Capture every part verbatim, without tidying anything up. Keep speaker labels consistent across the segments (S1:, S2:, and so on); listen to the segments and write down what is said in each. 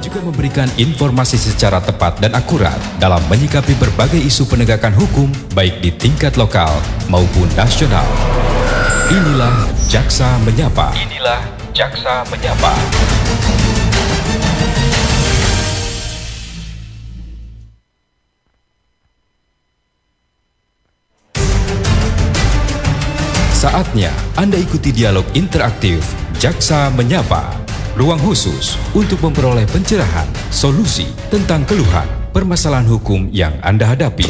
S1: juga memberikan informasi secara tepat dan akurat dalam menyikapi berbagai isu penegakan hukum baik di tingkat lokal maupun nasional. Inilah Jaksa Menyapa. Inilah Jaksa Menyapa. Saatnya Anda ikuti dialog interaktif Jaksa Menyapa. Ruang khusus untuk memperoleh pencerahan, solusi tentang keluhan, permasalahan hukum yang Anda hadapi.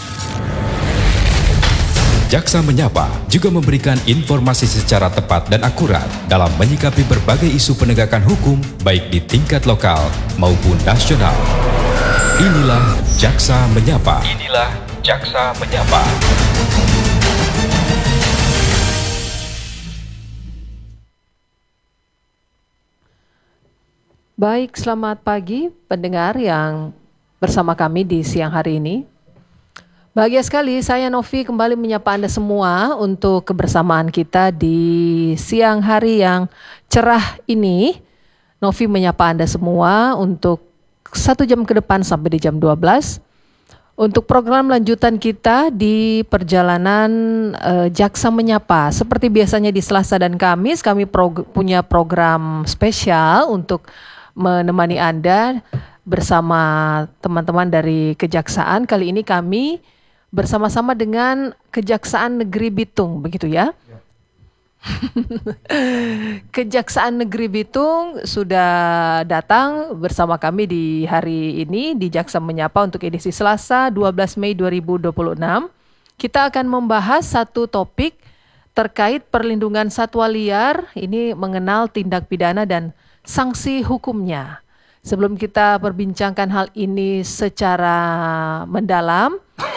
S1: Jaksa Menyapa juga memberikan informasi secara tepat dan akurat dalam menyikapi berbagai isu penegakan hukum baik di tingkat lokal maupun nasional. Inilah Jaksa Menyapa. Inilah Jaksa Menyapa.
S2: Baik, selamat pagi pendengar yang bersama kami di siang hari ini. Bahagia sekali saya Novi kembali menyapa Anda semua untuk kebersamaan kita di siang hari yang cerah ini. Novi menyapa Anda semua untuk satu jam ke depan sampai di jam dua belas. Untuk program lanjutan kita di perjalanan uh, Jaksa Menyapa. Seperti biasanya di Selasa dan Kamis kami prog- punya program spesial untuk menemani Anda bersama teman-teman dari Kejaksaan. Kali ini kami bersama-sama dengan Kejaksaan Negeri Bitung, begitu ya? Ya. Kejaksaan Negeri Bitung sudah datang bersama kami di hari ini di Jaksa Menyapa untuk edisi Selasa dua belas Mei dua ribu dua puluh enam. Kita akan membahas satu topik terkait perlindungan satwa liar, ini mengenal tindak pidana dan sanksi hukumnya. Sebelum kita perbincangkan hal ini secara mendalam,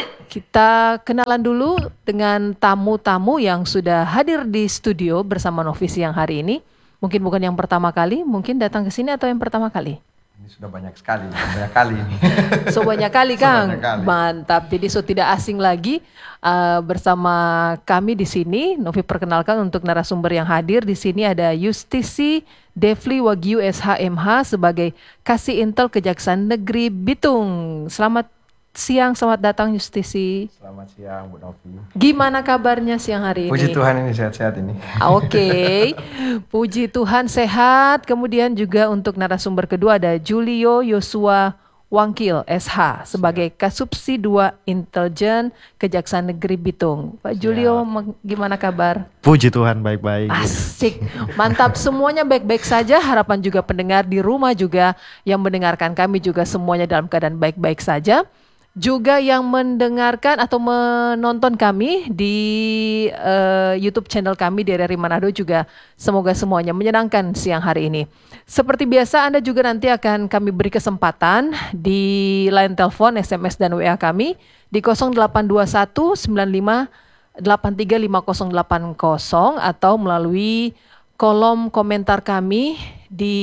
S2: kita kenalan dulu dengan tamu-tamu yang sudah hadir di studio bersama Novi siang hari ini. Mungkin bukan yang pertama kali, mungkin datang ke sini atau yang pertama kali?
S3: Ini sudah banyak sekali, banyak kali ini.
S2: So banyak kali Kang,
S3: so, banyak kali.
S2: Mantap. Jadi so tidak asing lagi uh, bersama kami di sini. Novi perkenalkan untuk narasumber yang hadir di sini ada Yustisi Devli Wagyu S H M H sebagai Kasih Intel Kejaksaan Negeri Bitung. Selamat siang, selamat datang Yustisi.
S3: Selamat siang Bu Novi.
S2: Gimana kabarnya siang hari ini?
S3: Puji Tuhan ini sehat-sehat ini.
S2: Oke, okay. Puji Tuhan sehat. Kemudian juga untuk narasumber kedua ada Julio Yosua Wangkil S H sebagai Kasubsi dua Intelijen Kejaksaan Negeri Bitung. Pak Julio, gimana kabar?
S4: Puji Tuhan baik-baik.
S2: Asik, mantap, semuanya baik-baik saja. Harapan juga pendengar di rumah juga yang mendengarkan kami juga semuanya dalam keadaan baik-baik saja. Juga yang mendengarkan atau menonton kami di uh, YouTube channel kami di R R I Manado juga semoga semuanya menyenangkan siang hari ini. Seperti biasa Anda juga nanti akan kami beri kesempatan di line telepon, S M S dan W A kami di nol delapan dua satu sembilan lima delapan tiga lima nol delapan nol atau melalui kolom komentar kami di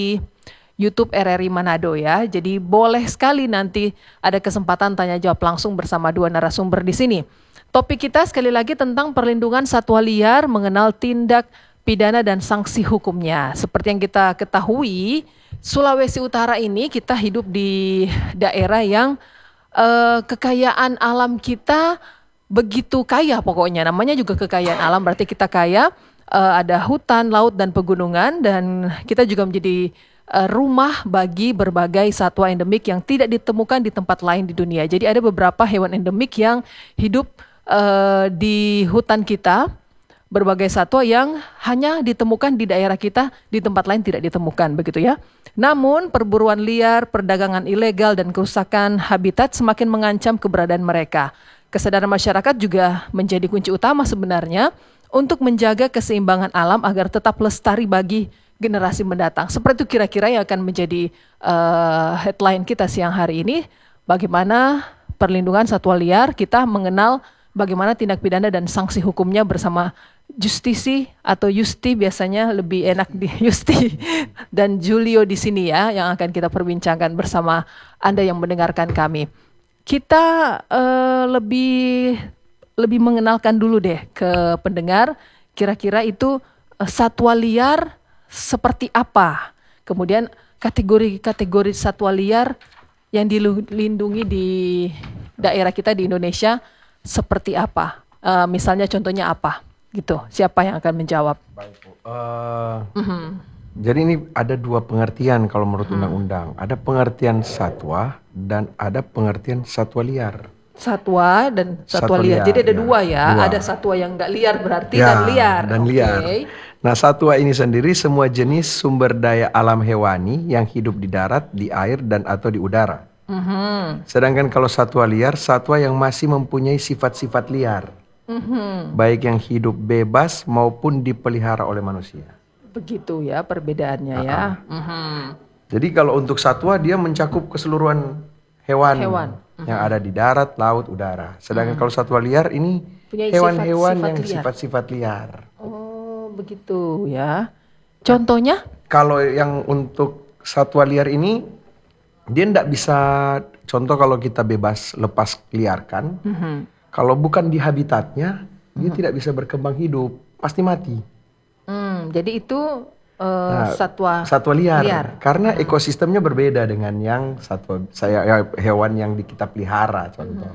S2: YouTube R R I Manado ya. Jadi boleh sekali nanti ada kesempatan tanya jawab langsung bersama dua narasumber di sini. Topik kita sekali lagi tentang perlindungan satwa liar, mengenal tindak pidana dan sanksi hukumnya. Seperti yang kita ketahui, Sulawesi Utara ini kita hidup di daerah yang eh, kekayaan alam kita begitu kaya pokoknya. Namanya juga kekayaan alam, berarti kita kaya. Eh, ada hutan, laut, dan pegunungan, dan kita juga menjadi rumah bagi berbagai satwa endemik yang tidak ditemukan di tempat lain di dunia. Jadi ada beberapa hewan endemik yang hidup uh, di hutan kita, berbagai satwa yang hanya ditemukan di daerah kita, di tempat lain tidak ditemukan, begitu ya. Namun perburuan liar, perdagangan ilegal, dan kerusakan habitat semakin mengancam keberadaan mereka. Kesadaran masyarakat juga menjadi kunci utama sebenarnya untuk menjaga keseimbangan alam agar tetap lestari bagi generasi mendatang. Seperti itu kira-kira yang akan menjadi uh, headline kita siang hari ini. Bagaimana perlindungan satwa liar, kita mengenal bagaimana tindak pidana dan sanksi hukumnya bersama Justisi atau Yusti, biasanya lebih enak di Yusti, dan Julio di sini ya, yang akan kita perbincangkan bersama Anda yang mendengarkan kami. Kita uh, lebih lebih mengenalkan dulu deh ke pendengar, kira-kira itu uh, satwa liar seperti apa? Kemudian kategori-kategori satwa liar yang dilindungi di daerah kita di Indonesia seperti apa? Uh, misalnya contohnya apa? Gitu. Siapa yang akan menjawab?
S3: Baik, Bu. Uh,
S2: Mhm.
S3: Jadi ini ada dua pengertian kalau menurut undang-undang. Ada pengertian satwa dan ada pengertian satwa liar.
S2: Satwa dan satwa,
S3: Satwa
S2: liar.
S3: liar,
S2: Jadi ada
S3: ya.
S2: dua ya.
S3: Dua.
S2: Ada satwa yang nggak liar berarti
S3: Ya,
S2: dan liar.
S3: dan
S2: Oke.
S3: liar. Nah, satwa ini sendiri semua jenis sumber daya alam hewani yang hidup di darat, di air, dan atau di udara.
S2: Mhm.
S3: Sedangkan kalau satwa liar, satwa yang masih mempunyai sifat-sifat liar.
S2: Mhm.
S3: Baik yang hidup bebas maupun dipelihara oleh manusia.
S2: Begitu ya perbedaannya ya. Mhm.
S3: Jadi kalau untuk satwa dia mencakup keseluruhan hewan,
S2: Hewan.
S3: yang ada di darat, laut, udara. Sedangkan kalau satwa liar ini
S2: Punya
S3: hewan-hewan
S2: sifat-sifat
S3: yang
S2: liar.
S3: sifat-sifat liar.
S2: Oh begitu ya. Contohnya?
S3: Kalau yang untuk satwa liar ini dia tidak bisa, contoh kalau kita bebas lepas liarkan,
S2: Mhm.
S3: kalau bukan di habitatnya dia tidak bisa berkembang hidup, pasti mati.
S2: Hmm, jadi itu uh,
S3: Nah,
S2: satwa
S3: satwa liar,
S2: liar.
S3: karena ekosistemnya berbeda dengan yang satwa saya ya, hewan yang di kita pelihara contoh.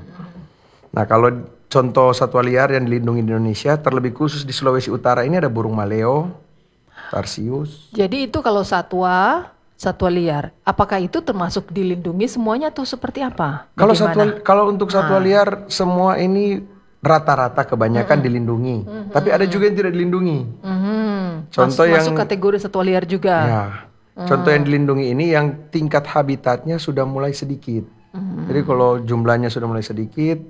S3: Nah kalau contoh satwa liar yang dilindungi di Indonesia terlebih khusus di Sulawesi Utara ini ada burung maleo, tarsius.
S2: Jadi itu kalau satwa satwa liar, apakah itu termasuk dilindungi semuanya atau seperti apa?
S3: Kalau satwa
S2: Bagaimana?
S3: kalau untuk satwa liar semua ini rata-rata kebanyakan dilindungi, tapi ada juga yang tidak dilindungi.
S2: Mhm.
S3: Contoh
S2: Mas-
S3: yang-
S2: masuk kategori satwa liar juga.
S3: Ya, contoh yang dilindungi ini yang tingkat habitatnya sudah mulai sedikit. Jadi kalau jumlahnya sudah mulai sedikit,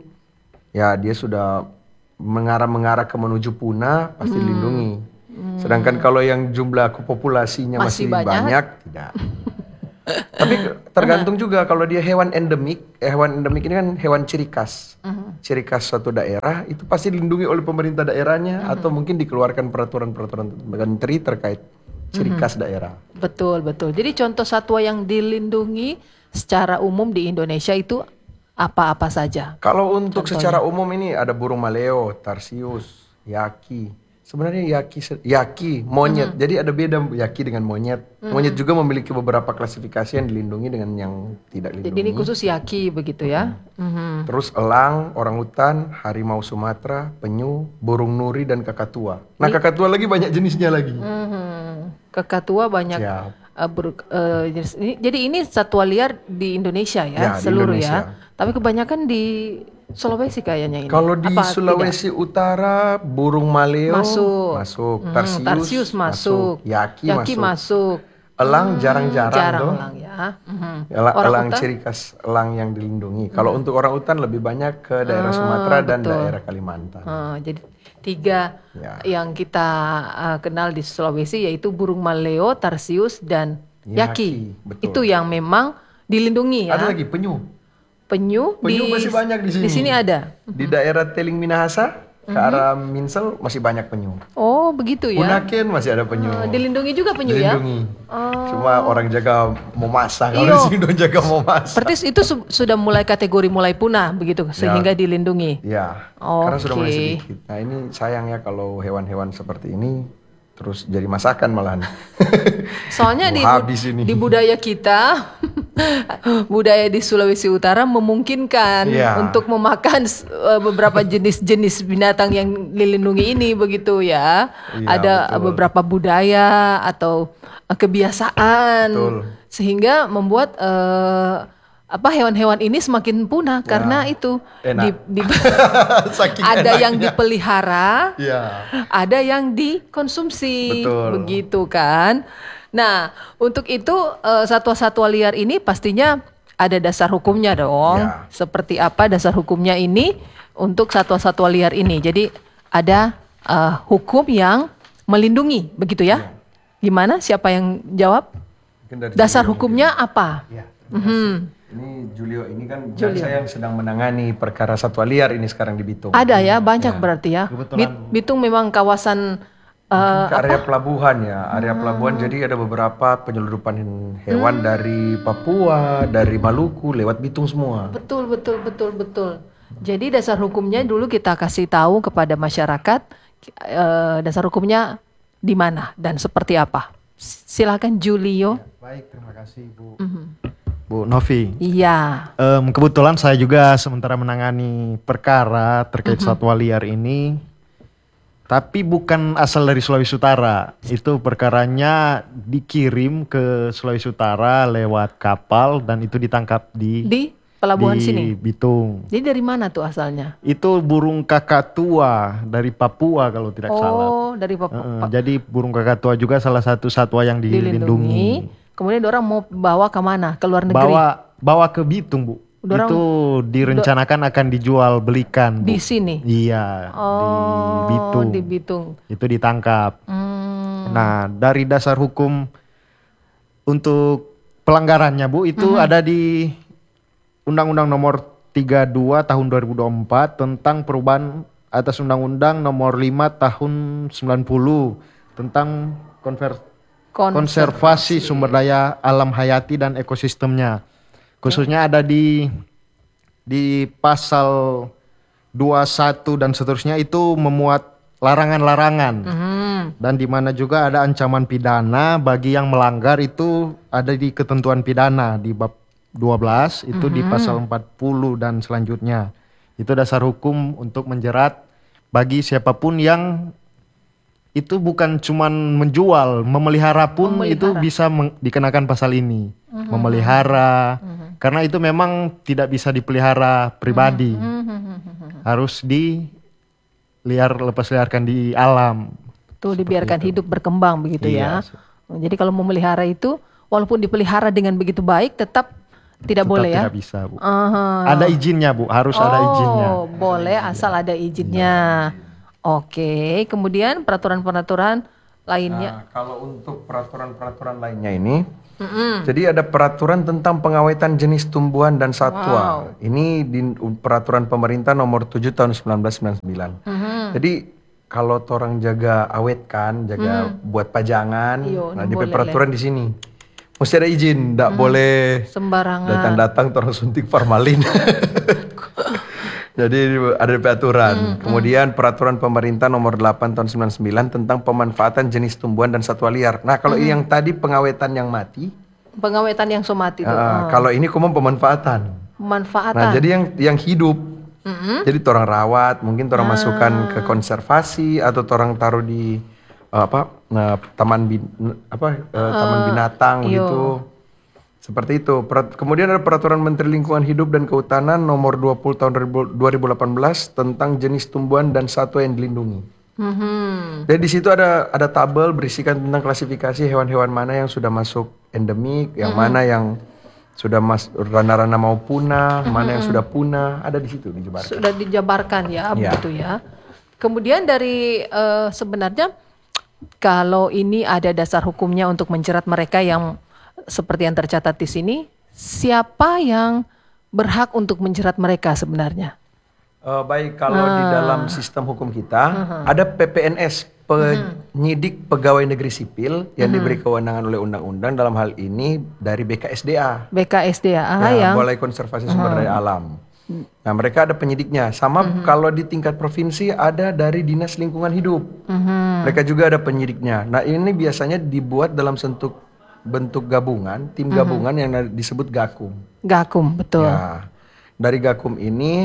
S3: ya dia sudah mengarah-mengarah ke menuju punah, pasti dilindungi. Sedangkan kalau yang jumlah populasinya
S2: Masih
S3: masih,
S2: banyak?
S3: banyak, tidak. Tapi tergantung juga kalau dia hewan endemik, eh, hewan endemik ini kan hewan ciri khas. Ciri khas suatu daerah itu pasti dilindungi oleh pemerintah daerahnya atau mungkin dikeluarkan peraturan-peraturan menteri terkait ciri khas daerah.
S2: Betul betul. Jadi contoh satwa yang dilindungi secara umum di Indonesia itu apa-apa saja?
S3: Kalau untuk secara umum ini ada burung maleo, tarsius, yaki. Sebenarnya yaki se- yaki monyet. Jadi ada beda yaki dengan monyet. Monyet juga memiliki beberapa klasifikasi yang dilindungi dengan yang tidak
S2: Jadi
S3: dilindungi.
S2: ini khusus yaki begitu ya? Mhm.
S3: Terus elang, orangutan, harimau Sumatera, penyu, burung nuri dan kakatua. Nah, kakatua lagi banyak jenisnya lagi.
S2: Mhm. Kakatua banyak.
S3: Siap.
S2: uh, ber- uh, jenis- ini- jadi ini satwa liar di Indonesia ya,
S3: Ya, di
S2: seluruh
S3: Indonesia.
S2: ya. Tapi kebanyakan di Sulawesi kayaknya ini.
S3: Kalau di
S2: Apa
S3: Sulawesi Utara, burung maleo
S2: Masuk.
S3: masuk,
S2: Hmm,
S3: tarsius,
S2: tarsius masuk,
S3: yaki,
S2: yaki
S3: masuk.
S2: masuk.
S3: Elang jarang-jarang
S2: Jarang
S3: tuh.
S2: elang ya. Mhm.
S3: Elang,
S2: Orang
S3: elang
S2: utan?
S3: ciri khas elang yang dilindungi. Kalau untuk orang utan lebih banyak ke daerah
S2: Ah,
S3: Sumatera dan
S2: betul.
S3: daerah Kalimantan.
S2: Ah, jadi tiga
S3: Ya.
S2: yang kita uh, kenal di Sulawesi yaitu burung maleo, tarsius dan yaki.
S3: Yaki, betul.
S2: Itu yang memang dilindungi ya.
S3: Ada lagi penyu.
S2: Penyu,
S3: Penyu
S2: di
S3: masih banyak di sini.
S2: Di sini ada.
S3: Di daerah Teling Minahasa ke arah Minsel masih banyak penyu.
S2: Oh, begitu ya.
S3: Bunaken masih ada penyu.
S2: Ah, dilindungi juga penyu ya.
S3: Dilindungi.
S2: Oh.
S3: Cuma orang jaga mau masak. Kalau
S2: Iyo.
S3: di sini udah jaga mau masak.
S2: Berarti itu su- sudah mulai kategori mulai punah begitu sehingga dilindungi.
S3: Ya, karena sudah mulai
S2: Oke.
S3: sedikit. Nah ini sayangnya kalau hewan-hewan seperti ini terus jadi masakan malahan.
S2: Soalnya
S3: Mau
S2: di, bu-
S3: habis ini.
S2: di budaya kita, budaya di Sulawesi Utara memungkinkan
S3: Iya.
S2: untuk memakan s- eh, beberapa jenis-jenis binatang yang dilindungi ini begitu ya.
S3: Iya,
S2: Ada
S3: betul.
S2: beberapa budaya atau eh, kebiasaan
S3: Betul.
S2: sehingga membuat eh, apa hewan-hewan ini semakin punah karena itu
S3: Enak.
S2: di- di-
S3: Saking
S2: ada yang
S3: enaknya.
S2: dipelihara,
S3: Iya.
S2: ada yang dikonsumsi,
S3: Betul.
S2: begitu kan? Nah, untuk itu eh, satwa-satwa liar ini pastinya ada dasar hukumnya dong.
S3: Ya.
S2: Seperti apa dasar hukumnya ini untuk satwa-satwa liar ini? Jadi ada eh, hukum yang melindungi, begitu ya? Gimana? Siapa yang jawab?
S3: Mungkin dari
S2: Dasar
S3: Julio
S2: hukumnya apa?
S3: mungkin. Ya,
S2: Mhm.
S3: ini Julio ini kan
S2: Julio.
S3: saya yang sedang menangani perkara satwa liar ini sekarang di Bitung.
S2: Ada ya, banyak berarti ya. Bit- Bitung memang kawasan eh,
S3: Ke area pelabuhan ya, area pelabuhan jadi ada beberapa penyelundupan hewan
S2: Hmm.
S3: dari Papua, dari Maluku lewat Bitung semua.
S2: Betul, betul, betul, betul. Jadi dasar hukumnya dulu kita kasih tahu kepada masyarakat eh, dasar hukumnya di mana dan seperti apa. Silakan Julio.
S4: Baik, terima kasih Bu.
S2: Mhm.
S4: Bu Novi.
S2: Iya.
S4: Em, kebetulan saya juga sementara menangani perkara terkait satwa liar ini, tapi bukan asal dari Sulawesi Utara. Itu perkaranya dikirim ke Sulawesi Utara lewat kapal dan itu ditangkap di
S2: Di pelabuhan
S4: di
S2: sini.
S4: Bitung.
S2: Jadi dari mana tuh asalnya?
S4: Itu burung kakatua dari Papua kalau tidak salah.
S2: Oh, dari Papua.
S4: Heeh, jadi burung kakatua juga salah satu satwa yang dilindungi.
S2: Dilindungi. Kemudian orang mau bawa ke mana? Ke luar negeri.
S4: Bawa bawa ke Bitung, Bu.
S2: Dorang-
S4: itu direncanakan akan dijual belikan, Bu.
S2: Di sini.
S4: Iya,
S2: Oh,
S4: di Bitung.
S2: di Bitung.
S4: Itu ditangkap.
S2: Hmm.
S4: Nah, dari dasar hukum untuk pelanggarannya, Bu, itu
S2: Mhm.
S4: ada di Undang-Undang Nomor tiga puluh dua Tahun dua ribu dua puluh empat tentang perubahan atas Undang-Undang Nomor lima Tahun sembilan puluh tentang konver- konservasi sumber daya alam hayati dan ekosistemnya. Khususnya ada di di pasal dua puluh satu dan seterusnya itu memuat larangan-larangan.
S2: Mhm.
S4: Dan di mana juga ada ancaman pidana bagi yang melanggar, itu ada di ketentuan pidana di bab dua belas itu di pasal empat puluh dan selanjutnya. Itu dasar hukum untuk menjerat bagi siapapun yang itu bukan cuman menjual, memelihara pun
S2: Memelihara.
S4: itu bisa meng- dikenakan pasal ini. Memelihara, karena itu memang tidak bisa dipelihara pribadi. Harus di liar lepas liarkan di alam.
S2: Tuh dibiarkan hidup berkembang begitu
S4: Iya.
S2: ya. Jadi kalau memelihara itu walaupun dipelihara dengan begitu baik tetap tidak
S4: Tetap
S2: boleh ya.
S4: tidak bisa, Bu.
S2: Aha.
S4: Ada izinnya, Bu, harus ada izinnya.
S2: Oh, boleh asal ada izinnya. Oke, kemudian peraturan-peraturan lainnya.
S3: Nah, kalau untuk peraturan-peraturan lainnya ini,
S2: Mm-mm.
S3: jadi ada peraturan tentang pengawetan jenis tumbuhan dan satwa.
S2: Wow.
S3: Ini di peraturan pemerintah nomor tujuh tahun seribu sembilan ratus sembilan puluh sembilan.
S2: Mhm.
S3: Jadi kalau orang jaga awet kan, jaga buat pajangan,
S2: Iyo,
S3: nah
S2: nggak
S3: di
S2: boleh,
S3: peraturan di sini mesti ada izin, tidak boleh
S2: Sembarangan.
S3: datang-datang orang suntik formalin. Jadi ada peraturan. Kemudian peraturan pemerintah nomor delapan tahun sembilan puluh sembilan tentang pemanfaatan jenis tumbuhan dan satwa liar. Nah, kalau yang tadi pengawetan yang mati,
S2: Pengawetan yang somati itu.
S3: ah, kalau ini kumum pemanfaatan.
S2: Pemanfaatan.
S3: Nah, jadi yang yang hidup.
S2: Mm-mm.
S3: Jadi orang rawat, mungkin orang masukkan ke konservasi atau orang taruh di eh, apa? Nah, taman bin, apa? eh, taman binatang
S2: iyo.
S3: gitu. Seperti itu. Perat- Kemudian ada peraturan Menteri Lingkungan Hidup dan Kehutanan nomor dua puluh tahun dua ribu delapan belas tentang jenis tumbuhan dan satwa yang dilindungi.
S2: Mhm.
S3: Jadi di situ ada ada tabel berisikan tentang klasifikasi hewan-hewan mana yang sudah masuk endemik, yang mana yang sudah mas rana-rana mau punah, mana yang sudah punah, ada di situ dijabarkan.
S2: Sudah dijabarkan ya,
S3: Ya.
S2: begitu ya. Kemudian dari eh, sebenarnya kalau ini ada dasar hukumnya untuk menjerat mereka yang seperti yang tercatat di sini, siapa yang berhak untuk menjerat mereka sebenarnya?
S3: Eh, baik, kalau di dalam sistem hukum kita ada P P N S, penyidik pegawai negeri sipil yang diberi kewenangan oleh undang-undang dalam hal ini dari B K S D A,
S2: B K S D A
S3: ya,
S2: yang
S3: Balai Konservasi Sumber Daya Alam. Nah, mereka ada penyidiknya. Sama kalau di tingkat provinsi ada dari Dinas Lingkungan Hidup.
S2: Mhm.
S3: Mereka juga ada penyidiknya. Nah, ini biasanya dibuat dalam bentuk bentuk gabungan, tim gabungan yang disebut Gakum.
S2: Gakum, betul.
S3: Ya, dari Gakum ini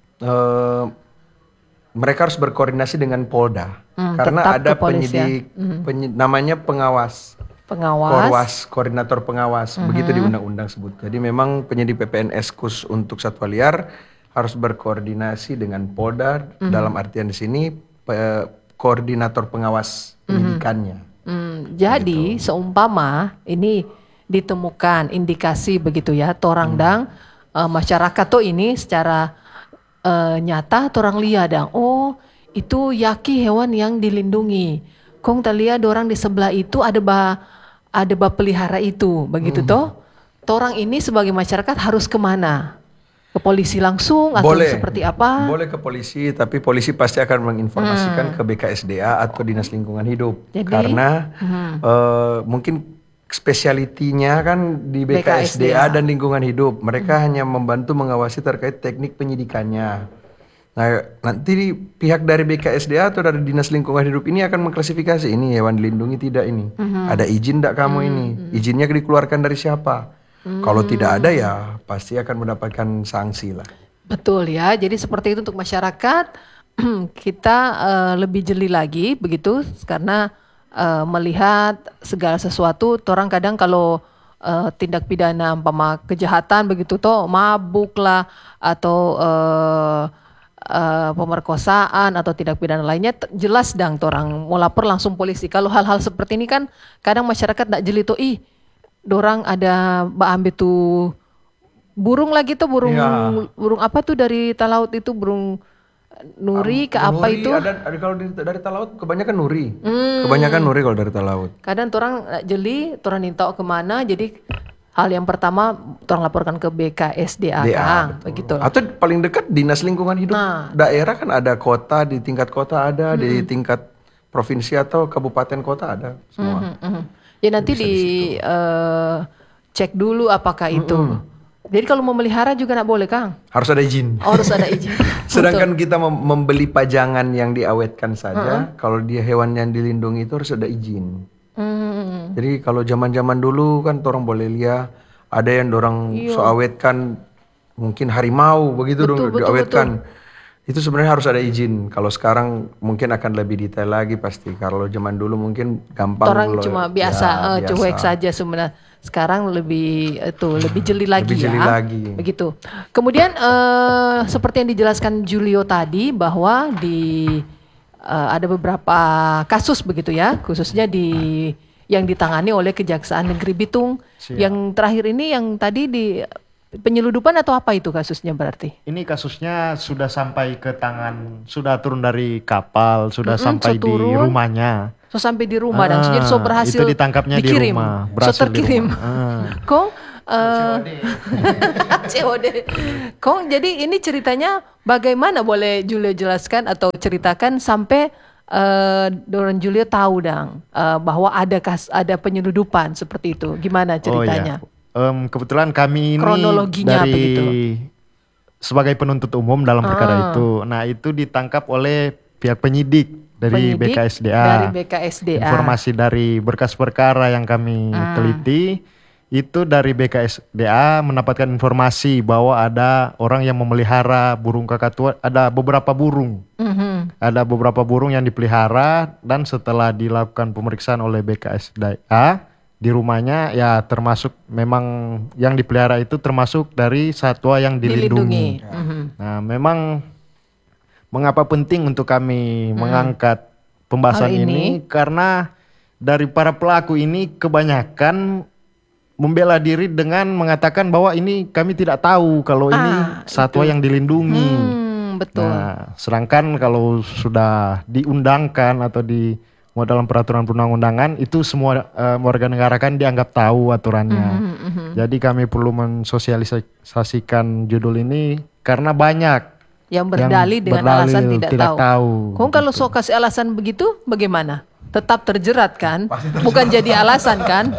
S3: eh, mereka harus berkoordinasi dengan Polda
S2: Hmm,
S3: karena
S2: tetap
S3: ada
S2: kepolisian.
S3: penyidik, penyi- namanya pengawas,
S2: Pengawas.
S3: Korwas, koordinator pengawas, begitu di undang-undang sebut. Jadi memang penyidik P P N S khusus untuk satwa liar harus berkoordinasi dengan Polda dalam artian di sini pe- koordinator pengawas penyidikannya.
S2: Hmm, jadi seumpama ini ditemukan indikasi begitu ya, torang dang eh, masyarakat tuh ini secara eh, nyata torang lihat dang, oh itu yaki hewan yang dilindungi. Kong lihat orang di sebelah itu ada ba ada ba pelihara itu, begitu toh. Torang ini sebagai masyarakat harus kemana? Ke polisi langsung atau
S3: Boleh.
S2: seperti apa?
S3: Boleh ke polisi, tapi polisi pasti akan menginformasikan ke B K S D A atau Dinas Lingkungan Hidup.
S2: Jadi,
S3: Karena eh, mungkin spesialitinya kan di B K S D A dan Lingkungan Hidup. Mereka hanya membantu mengawasi terkait teknik penyidikannya. Nah, nanti pihak dari B K S D A atau dari Dinas Lingkungan Hidup ini akan mengklasifikasi ini hewan dilindungi tidak ini. Mm-hmm. Ada izin tidak kamu mm-hmm. ini? Izinnya dikeluarkan dari siapa? Mm-hmm. Kalau tidak ada ya pasti akan mendapatkan sanksi lah.
S2: Betul ya. Jadi seperti itu untuk masyarakat kita uh, lebih jeli lagi begitu karena uh, melihat segala sesuatu. Orang kadang kalau uh, tindak pidana umpama kejahatan begitu toh mabuk lah atau uh, Uh, pemerkosaan atau tindak pidana lainnya t- jelas dang orang mau lapor langsung polisi. Kalau hal-hal seperti ini kan kadang masyarakat tak jeli tuh ih dorang ada ambil tuh burung lagi tuh burung
S3: ya.
S2: burung apa tuh dari talaut itu burung nuri ke apa
S3: nuri,
S2: itu
S3: ada, ada kalau dari, dari talaut kebanyakan nuri hmm. kebanyakan nuri kalau dari talaut
S2: kadang orang jeli orang minta kemana jadi hal yang pertama orang laporkan ke B K S D A, D A kan, begitu.
S3: Atau paling dekat Dinas Lingkungan Hidup nah. daerah kan ada kota, di tingkat kota ada, hmm. di tingkat provinsi atau kabupaten kota ada semua.
S2: Hmm, hmm. Ya nanti di uh, cek dulu apakah itu. Hmm. Jadi kalau mau melihara juga nggak boleh Kang?
S3: Harus ada izin.
S2: Oh, harus ada izin.
S3: Sedangkan kita mem- membeli pajangan yang diawetkan saja, hmm. kalau dia hewan yang dilindungi itu harus ada izin. Hmm. Jadi kalau zaman-zaman dulu kan orang boleh lihat ada yang orang so awetkan mungkin harimau begitu betul, dong betul, diawetkan. Betul. Itu sebenarnya harus ada izin. Kalau sekarang mungkin akan lebih detail lagi pasti. Kalau zaman dulu mungkin gampang.
S2: Orang
S3: lo,
S2: cuma biasa, ya, uh, biasa cuek saja sebenarnya. Sekarang lebih itu lebih jeli lagi lebih jeli ya. Lagi. Begitu. Kemudian uh, seperti yang dijelaskan Julio tadi bahwa di Uh, ada beberapa kasus begitu ya, khususnya di yang ditangani oleh Kejaksaan Negeri Bitung. Siap. Yang terakhir ini yang tadi di penyeludupan atau apa itu kasusnya berarti? Ini
S4: kasusnya sudah sampai ke tangan, sudah turun dari kapal, sudah mm-hmm, sampai so di rumahnya.
S2: So sampai di rumah ah, dan jadi so berhasil
S4: itu ditangkapnya
S2: dikirim,
S4: di rumah,
S2: berhasil so terkirim. Di rumah. Ah. Kok Uh, C O D. Kong, jadi ini ceritanya bagaimana boleh Julio jelaskan atau ceritakan sampai uh, Doron Julio tahu dang uh, bahwa ada kas, ada penyeludupan seperti itu. Gimana ceritanya?
S4: Oh, iya. um, kebetulan kami ini dari begitu. Sebagai penuntut umum dalam perkara ah. itu. Nah, itu ditangkap oleh pihak penyidik dari penyidik B K S D A.
S2: Dari B K S D A.
S4: Informasi dari berkas perkara yang kami ah. teliti. Itu dari B K S D A mendapatkan informasi bahwa ada orang yang memelihara burung kakatua, ada beberapa burung, mm-hmm. ada beberapa burung yang dipelihara dan setelah dilakukan pemeriksaan oleh B K S D A di rumahnya ya termasuk memang yang dipelihara itu termasuk dari satwa yang dilindungi. dilindungi. Mm-hmm. Nah memang mengapa penting untuk kami mm. mengangkat pembahasan ini? ini karena dari para pelaku ini kebanyakan membela diri dengan mengatakan bahwa ini kami tidak tahu kalau ah, ini satwa itu. yang dilindungi. Hmm, betul. Nah, sedangkan kalau sudah diundangkan atau di dalam peraturan perundang-undangan itu semua uh, warga negara kan dianggap tahu aturannya. Mm-hmm, mm-hmm. Jadi kami perlu mensosialisasikan judul ini karena banyak
S2: yang berdalih dengan berdalil alasan tidak,
S4: tidak tahu. tahu.
S2: Kok gitu. Kalau so kasih alasan begitu bagaimana? Tetap terjerat kan? Terjerat. Bukan jadi alasan kan?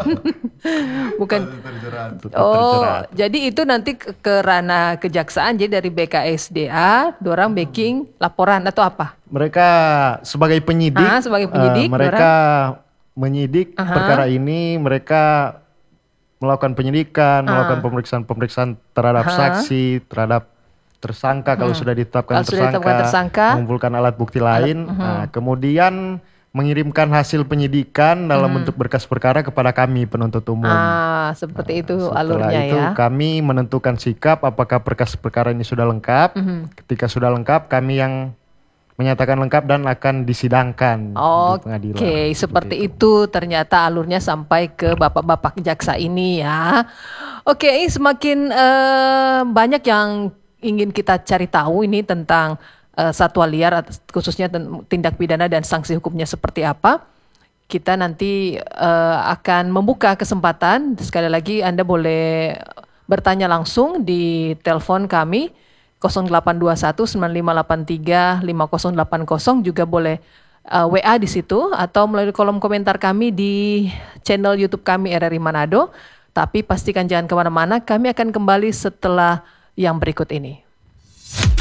S2: Bukan. Terjerat. Oh, terjerat. Jadi itu nanti ke, ke ranah kejaksaan. Jadi dari B K S D A, dorang backing laporan atau apa?
S4: Mereka sebagai penyidik.
S2: Ah, sebagai penyidik.
S4: Uh, mereka dorang menyidik uh-huh. perkara ini. Mereka melakukan penyidikan, uh. melakukan pemeriksaan-pemeriksaan terhadap uh-huh. saksi, terhadap tersangka. Hmm. Kalau sudah ditetapkan kalau tersangka, sudah ditetapkan tersangka, mengumpulkan alat bukti lain. Alat, uh-huh. Nah, kemudian mengirimkan hasil penyidikan dalam hmm. bentuk berkas perkara kepada kami penuntut umum.
S2: Ah, seperti nah, itu alurnya
S4: itu,
S2: ya.
S4: Kami menentukan sikap apakah berkas perkara ini sudah lengkap. Hmm. Ketika sudah lengkap, kami yang menyatakan lengkap dan akan disidangkan
S2: oh, di pengadilan. Oke, okay. seperti itu. itu ternyata alurnya sampai ke bapak-bapak jaksa ini ya. Oke, okay, semakin uh, banyak yang ingin kita cari tahu ini tentang Uh, satwa liar khususnya tindak pidana dan sanksi hukumnya seperti apa. Kita nanti uh, akan membuka kesempatan. Sekali lagi Anda boleh bertanya langsung di telepon kami nol delapan dua satu sembilan lima delapan tiga lima nol delapan nol, juga boleh uh, W A di situ atau melalui kolom komentar kami di channel YouTube kami R R I Manado. Tapi pastikan jangan kemana-mana, kami akan kembali setelah yang berikut ini.